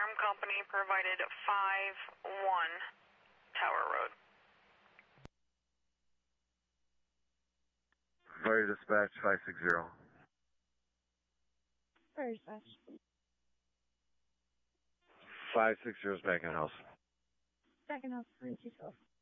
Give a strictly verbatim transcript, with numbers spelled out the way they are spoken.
Alarm company provided five one Tower Road. Fire dispatch five six zero. Fire dispatch. five six zero is back in house. Back in house, three two twelve.